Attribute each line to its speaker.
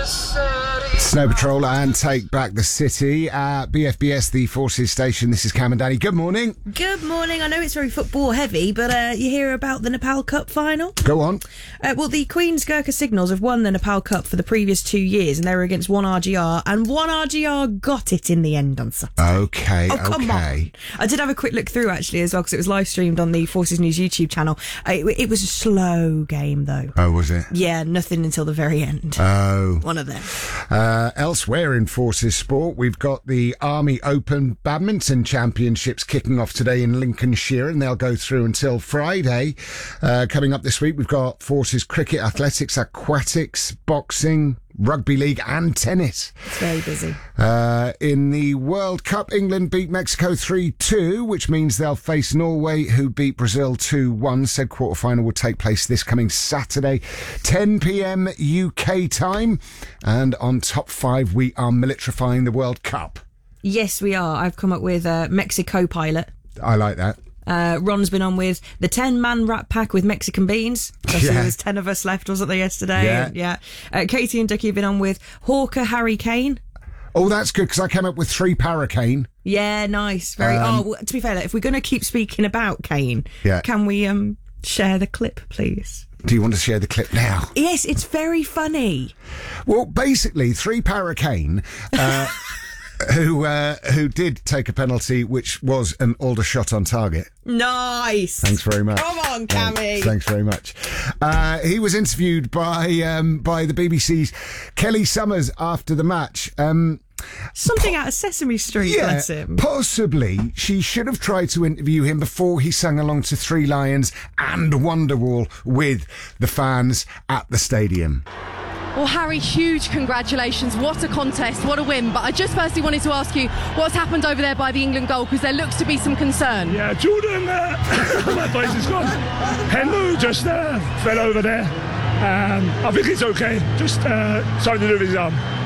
Speaker 1: Snow Patrol and Take Back the City at BFBS, the Forces station. This is Cam and Danny. Good morning.
Speaker 2: Good morning. I know it's very football heavy, but you hear about the Nepal Cup final?
Speaker 1: Go on.
Speaker 2: Well, the Queen's Gurkha Signals have won the Nepal Cup for the previous 2 years, and they were against 1RGR, and 1RGR got it in the end on Saturday.
Speaker 1: Okay,
Speaker 2: Come on. I did have a quick look through, actually, as well, because it was live streamed on the Forces News YouTube channel. It was a slow game, though.
Speaker 1: Oh, was it?
Speaker 2: Yeah, nothing until the very end.
Speaker 1: Oh.
Speaker 2: One of them.
Speaker 1: Elsewhere in Forces Sport, we've got the Army Open Badminton Championships kicking off today in Lincolnshire, and they'll go through until Friday. Coming up this week, we've got Forces Cricket, Athletics, Aquatics, Boxing, Rugby League and tennis.
Speaker 2: It's very busy.
Speaker 1: In the World Cup, England beat Mexico 3-2, which means they'll face Norway, who beat Brazil 2-1. Said quarter-final will take place this coming Saturday, 10 p.m. UK time. And on Top 5, we are militarifying the World Cup.
Speaker 2: Yes, we are. I've come up with Mexico Pilot.
Speaker 1: I like that.
Speaker 2: Ron's been on with the 10-man Rat Pack with Mexican beans. There was 10 of us left, wasn't there, yesterday?
Speaker 1: Yeah.
Speaker 2: Katie and Ducky have been on with Hawker Harry Kane.
Speaker 1: Oh, that's good, because I came up with 3 Paracane.
Speaker 2: Yeah, nice. Very. Well, to be fair, if we're going to keep speaking about Kane, can we share the clip, please?
Speaker 1: Do you want to share the clip now?
Speaker 2: Yes, it's very funny.
Speaker 1: Well, basically, 3 Paracane... who did take a penalty, which was an Aldershot on target.
Speaker 2: Nice.
Speaker 1: Thanks very much.
Speaker 2: Come on, Cammy.
Speaker 1: Thanks very much. He was interviewed by the BBC's Kelly Summers after the match.
Speaker 2: Something out of Sesame Street, bless him.
Speaker 1: Possibly she should have tried to interview him before he sang along to Three Lions and Wonderwall with the fans at the stadium.
Speaker 3: Well, Harry, huge congratulations. What a contest, what a win. But I just firstly wanted to ask you what's happened over there by the England goal, because there looks to be some concern.
Speaker 4: Yeah, Jordan, my place is gone. Henlo just fell over there. I think it's okay. Just something to do with his arm.